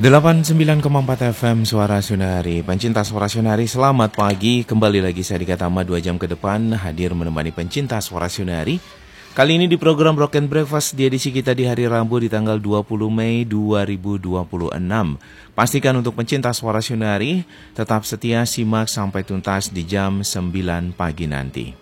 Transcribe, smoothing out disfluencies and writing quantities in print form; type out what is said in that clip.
89,4 FM Suara Sunari. Pencinta Suara Sunari, selamat pagi. Kembali lagi saya Dika Tama 2 jam ke depan hadir menemani pencinta Suara Sunari. Kali ini di program Rock and Breakfast di edisi kita di hari Rabu di tanggal 20 Mei 2026. Pastikan untuk pencinta Suara Sunari tetap setia simak sampai tuntas di jam 9 pagi nanti.